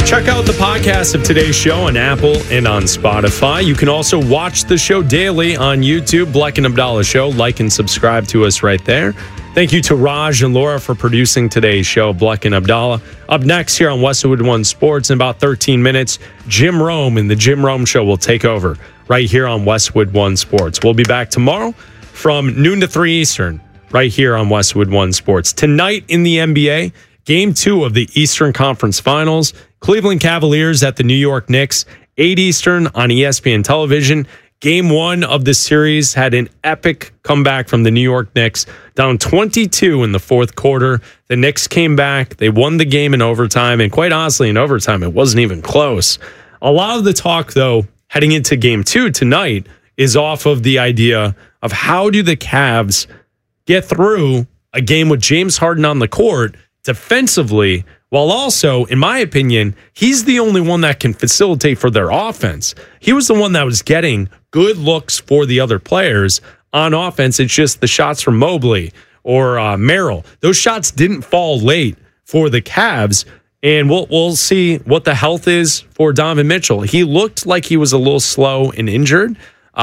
Check out the podcast of today's show on Apple and on Spotify. You can also watch the show daily on YouTube, Bleck and Abdallah Show. Like and subscribe to us right there. Thank you to Raj and Laura for producing today's show, Bleck and Abdallah. Up next here on Westwood One Sports in about 13 minutes, Jim Rome and the Jim Rome Show will take over right here on Westwood One Sports. We'll be back tomorrow from noon to 3 Eastern right here on Westwood One Sports. Tonight in the NBA, Game 2 of the Eastern Conference Finals, Cleveland Cavaliers at the New York Knicks, 8 Eastern on ESPN television. Game 1 of the series had an epic comeback from the New York Knicks, down 22 in the fourth quarter. The Knicks came back. They won the game in overtime, and quite honestly, in overtime, it wasn't even close. A lot of the talk, though, heading into Game 2 tonight is off of the idea of how do the Cavs get through a game with James Harden on the court defensively, while also, in my opinion, he's the only one that can facilitate for their offense. He was the one that was getting good looks for the other players on offense. It's just the shots from Mobley or Merrill. Those shots didn't fall late for the Cavs, and we'll see what the health is for Donovan Mitchell. He looked like he was a little slow and injured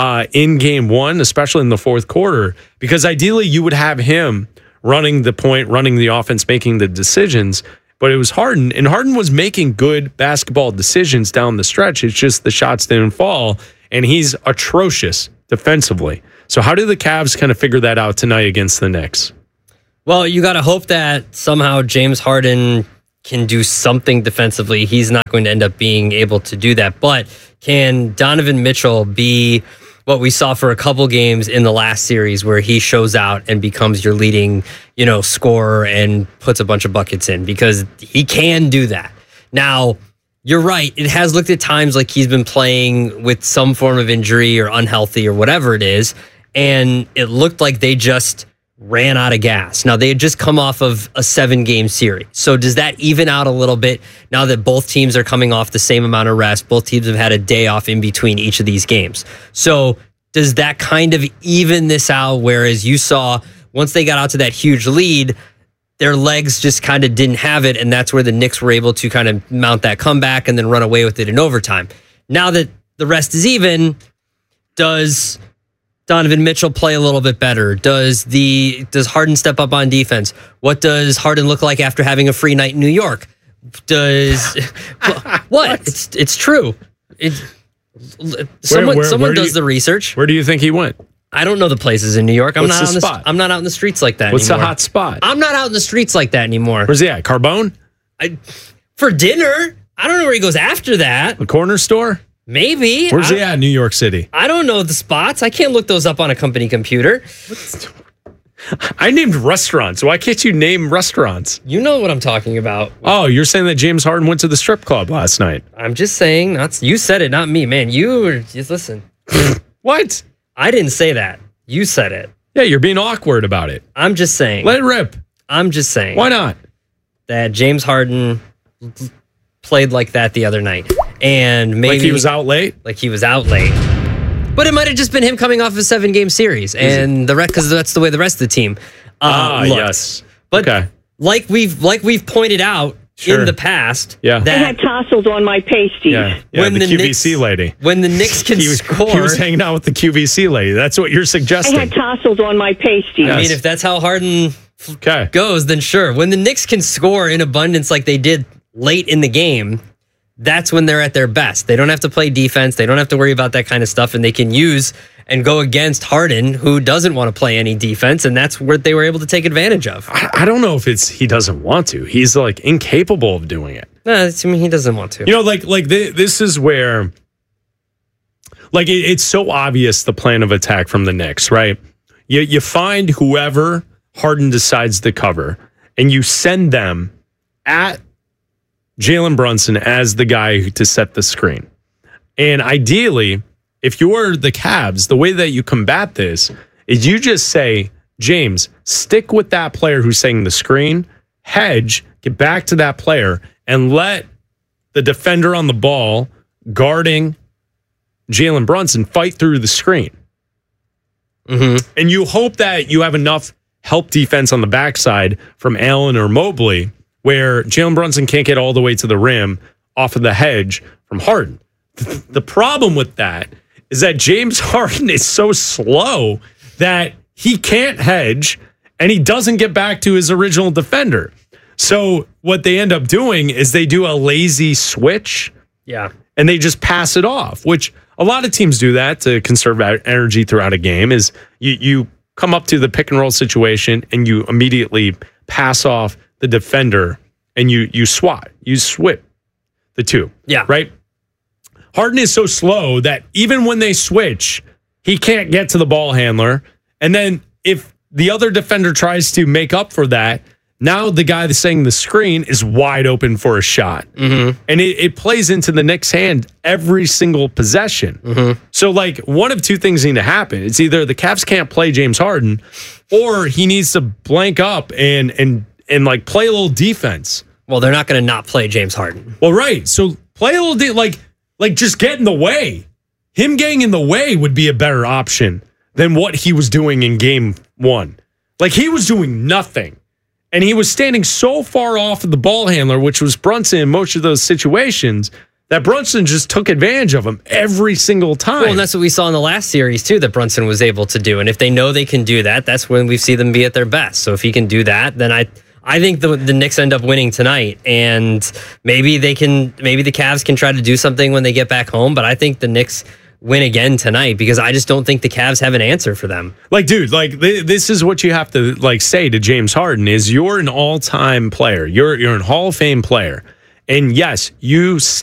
in Game 1, especially in the fourth quarter, because ideally you would have him running the point, running the offense, making the decisions. But it was Harden, and Harden was making good basketball decisions down the stretch. It's just the shots didn't fall, and he's atrocious defensively. So how do the Cavs kind of figure that out tonight against the Knicks? Well, you got to hope that somehow James Harden can do something defensively. He's not going to end up being able to do that. But can Donovan Mitchell be what we saw for a couple games in the last series where he shows out and becomes your leading, scorer and puts a bunch of buckets in? Because he can do that. Now, you're right. It has looked at times like he's been playing with some form of injury or unhealthy or whatever it is. And it looked like they just ran out of gas. Now, they had just come off of a 7-game series. So does that even out a little bit now that both teams are coming off the same amount of rest? Both teams have had a day off in between each of these games. So does that kind of even this out? Whereas you saw once they got out to that huge lead, their legs just kind of didn't have it. And that's where the Knicks were able to kind of mount that comeback and then run away with it in overtime. Now that the rest is even, does Donovan Mitchell play a little bit better? Does Harden step up on defense? What does Harden look like after having a free night in New York? What? It's true. Someone does the research. Where do you think he went? I don't know the places in New York. I'm What's the spot? I'm not out in the streets like that What's anymore. the hot spot? I'm not out in the streets like that anymore. Where's he at? Carbone? For dinner. I don't know where he goes after that. The corner store? Maybe. Where's he at in New York City? I don't know the spots. I can't look those up on a company computer. I named restaurants. Why can't you name restaurants? You know what I'm talking about. Oh, you're saying that James Harden went to the strip club last night. I'm just saying. You said it, not me, man. Just listen. What? I didn't say that. You said it. Yeah, you're being awkward about it. I'm just saying. Let it rip. I'm just saying. Why not? That James Harden played like that the other night. And maybe like he was out late? Like he was out late. But it might have just been him coming off a 7-game series. And the rest, because that's the way the rest of the team looked. Yes. But okay. like we've pointed out in the past, that I had tassels on my pasties. Yeah, when the QVC Knicks, lady. When the Knicks can score. He was hanging out with the QVC lady. That's what you're suggesting. I had tassels on my pasties. I mean, if that's how Harden goes, then sure. When the Knicks can score in abundance like they did late in the game, that's when they're at their best. They don't have to play defense. They don't have to worry about that kind of stuff, and they can use and go against Harden, who doesn't want to play any defense, and that's what they were able to take advantage of. I don't know if he doesn't want to. He's like incapable of doing it. No, I mean, he doesn't want to. This is where, it's so obvious the plan of attack from the Knicks, right? You find whoever Harden decides to cover, and you send them at Jalen Brunson as the guy to set the screen. And ideally, if you're the Cavs, the way that you combat this is you just say, James, stick with that player who's setting the screen, hedge, get back to that player, and let the defender on the ball guarding Jalen Brunson fight through the screen. Mm-hmm. And you hope that you have enough help defense on the backside from Allen or Mobley where Jalen Brunson can't get all the way to the rim off of the hedge from Harden. The problem with that is that James Harden is so slow that he can't hedge and he doesn't get back to his original defender. So what they end up doing is they do a lazy switch. Yeah. And they just pass it off, which a lot of teams do that to conserve energy throughout a game. Is you come up to the pick and roll situation and you immediately pass off the defender and you swap the two. Yeah. Right? Harden is so slow that even when they switch, he can't get to the ball handler. And then if the other defender tries to make up for that, now the guy that's setting the screen is wide open for a shot. Mm-hmm. And it plays into the Knicks' hand every single possession. Mm-hmm. So, like, one of two things need to happen. It's either the Cavs can't play James Harden or he needs to blank up and like, play a little defense. Well, they're not going to not play James Harden. Well, right. So, play a little like just get in the way. Him getting in the way would be a better option than what he was doing in game one. Like, he was doing nothing. And he was standing so far off of the ball handler, which was Brunson in most of those situations, that Brunson just took advantage of him every single time. Well, and that's what we saw in the last series, too, that Brunson was able to do. And if they know they can do that, that's when we see them be at their best. So if he can do that, then I think the Knicks end up winning tonight. And maybe the Cavs can try to do something when they get back home. But I think the Knicks win again tonight because I just don't think the Cavs have an answer for them. Like, dude, like this is what you have to like say to James Harden is you're an all-time player. You're an Hall of Fame player. And yes, you